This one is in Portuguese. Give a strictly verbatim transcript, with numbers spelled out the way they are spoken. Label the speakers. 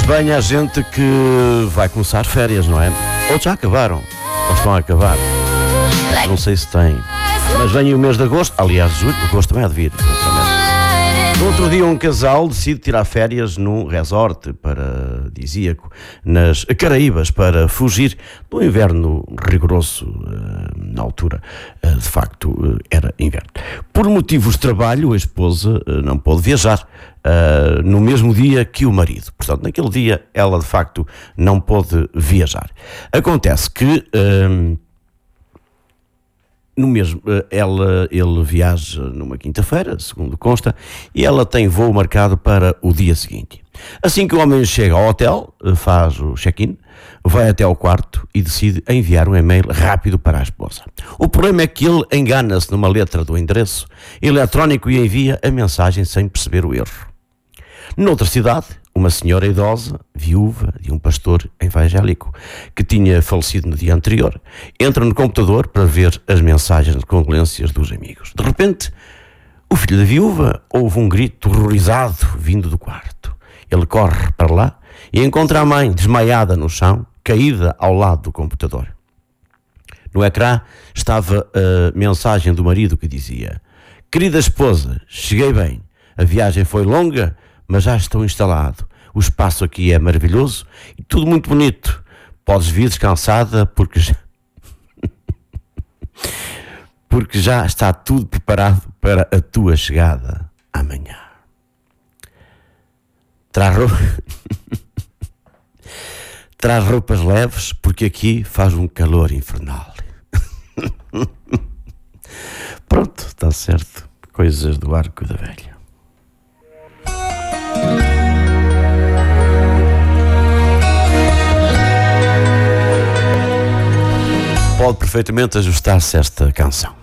Speaker 1: Faz bem à gente que vai começar férias, não é? Ou já acabaram, ou estão a acabar. Não sei se tem. Mas vem o mês de agosto, aliás, julho, agosto também há de vir, naturalmente. No outro dia um casal decide tirar férias num resort paradisíaco nas Caraíbas para fugir do inverno rigoroso. Na altura, de facto, era inverno. Por motivos de trabalho, a esposa não pôde viajar no mesmo dia que o marido. Portanto, naquele dia ela de facto não pôde viajar. Acontece que no mesmo, ela, ele viaja numa quinta-feira, segundo consta, e ela tem voo marcado para o dia seguinte. Assim que o homem chega ao hotel, faz o check-in, vai até ao quarto e decide enviar um e-mail rápido para a esposa. O problema é que ele engana-se numa letra do endereço eletrónico e envia a mensagem sem perceber o erro. Noutra cidade, uma senhora idosa, viúva de um pastor evangélico que tinha falecido no dia anterior, entra no computador para ver as mensagens de condolências dos amigos. De repente, o filho da viúva ouve um grito horrorizado vindo do quarto. Ele corre para lá e encontra a mãe desmaiada no chão, caída ao lado do computador. No ecrã estava a mensagem do marido que dizia: "Querida esposa, cheguei bem. A viagem foi longa, mas já estou instalado. O espaço aqui é maravilhoso e tudo muito bonito. Podes vir descansada porque já... porque já está tudo preparado para a tua chegada amanhã. Traz roupa... Traz roupas leves porque aqui faz um calor infernal." Pronto, está certo. Coisas do arco da velha. Pode perfeitamente ajustar-se a esta canção.